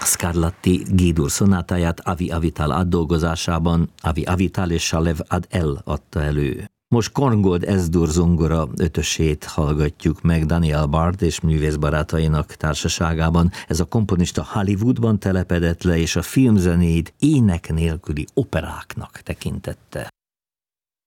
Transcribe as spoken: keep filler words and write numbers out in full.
Scarlatti G-dur szonátáját Avi Avital átdolgozásában Avi Avital és Shalev Ad-El adta elő. Most Korngold S-dur zongora ötösét hallgatjuk meg Daniel Bard és művészbarátainak társaságában. Ez a komponista Hollywoodban telepedett le, és a filmzenét ének nélküli operáknak tekintette.